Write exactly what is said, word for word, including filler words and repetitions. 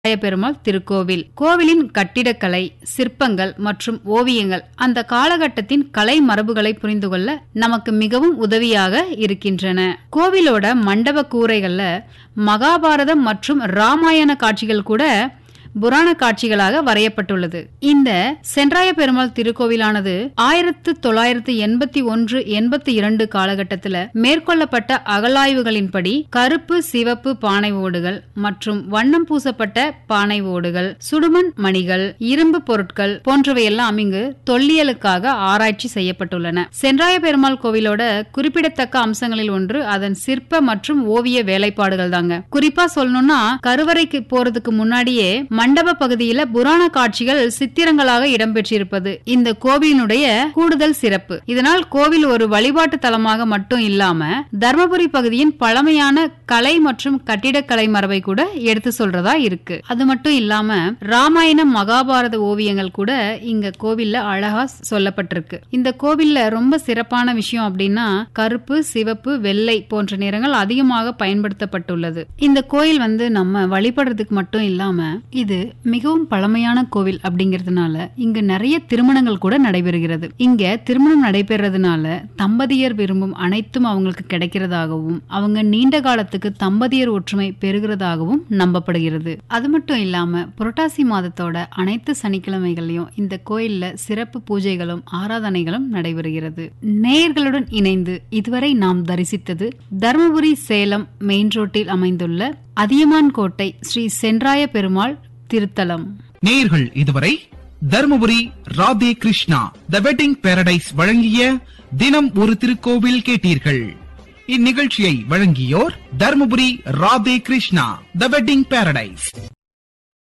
பெருமாள் திருக்கோவில். கோவிலின் கட்டிடக்கலை, சிற்பங்கள் மற்றும் ஓவியங்கள் அந்த காலகட்டத்தின் கலை மரபுகளை புரிந்து கொள்ள நமக்கு மிகவும் உதவியாக இருக்கின்றன. கோவிலோட மண்டப கூரைகள்ல மகாபாரதம் மற்றும் ராமாயண காட்சிகள் கூட புராண காட்சிகளாக வரையப்பட்டுள்ளது. இந்த சென்றாய பெருமாள் திருக்கோவிலானது ஆயிரத்து தொள்ளாயிரத்து எண்பத்தி ஒன்று எண்பத்தி இரண்டு காலகட்டத்தில் மேற்கொள்ளப்பட்ட அகழாய்வுகளின்படி கருப்பு சிவப்பு பானை ஓடுகள் மற்றும் வண்ணம் பூசப்பட்ட பானை ஓடுகள், சுடுமண் மணிகள், இரும்பு பொருட்கள் போன்றவையெல்லாம் இங்கு தொல்லியலுக்காக ஆராய்ச்சி செய்யப்பட்டுள்ளன. சென்றாய பெருமாள் கோவிலோட குறிப்பிடத்தக்க அம்சங்களில் ஒன்று அதன் சிற்ப மற்றும் ஓவிய வேலைப்பாடுகள் தாங்க. குறிப்பா சொல்லணும்னா கருவறைக்கு போறதுக்கு முன்னாடியே மண்டப பகுதியில புராண காட்சிகள் சித்திரங்களாக இடம்பெற்றிருப்பது இந்த கோவிலினுடைய கூடுதல் சிறப்பு. இதனால் கோவில் ஒரு வழிபாட்டு தலமாக மட்டும் இல்லாம தர்மபுரி பகுதியின் பழமையான கலை மற்றும் கட்டிடக்கலை மரபை கூட எடுத்து சொல்றதா இருக்கு. அது மட்டும் இல்லாம ராமாயணம் மகாபாரத ஓவியங்கள் கூட இங்க கோவில்ல அழகா சொல்லப்பட்டிருக்கு. இந்த கோவில்ல ரொம்ப சிறப்பான விஷயம் அப்படின்னா கருப்பு, சிவப்பு, வெள்ளை போன்ற நிறங்கள் அதிகமாக பயன்படுத்தப்பட்டுள்ளது. இந்த கோயில் வந்து நம்ம வழிபடுறதுக்கு மட்டும் இல்லாம இது மிகவும் பழமையான கோவில் அப்படிங்கறதுனால இங்க நிறைய திருமணங்கள் கூட நடைபெறுகிறது. இங்க திருமணம் நடைபெறதுனால தம்பதியர் விரும்பும் அனைத்தும் அவங்களுக்கு கிடைக்கிறதாகவும் அவங்க நீண்ட காலத்துக்கு தம்பதியர் ஒற்றுமை பெறுகிறதாகவும் நம்பப்படுகிறது. அது மட்டும் இல்லாம புரட்டாசி மாதத்தோட அனைத்து சனிக்கிழமைகளையும் இந்த கோயில்ல சிறப்பு பூஜைகளும் ஆராதனைகளும் நடைபெறுகிறது. நேயர்களுடன் இணைந்து இதுவரை நாம் தரிசித்தது தர்மபுரி சேலம் மெயின் ரோட்டில் அமைந்துள்ள அதியமான் கோட்டை ஸ்ரீ சென்றாய பெருமாள் திருத்தலம். நேயர்கள் இதுவரை தர்மபுரி ராதே கிருஷ்ணா தி வெட்டிங் பாரடைஸ் வழங்கிய தினம் ஒரு திருக்கோவில் கேட்டீர்கள். இந்நிகழ்ச்சியை வழங்கியோர் தர்மபுரி ராதே கிருஷ்ணா தி வெட்டிங் பாரடைஸ்.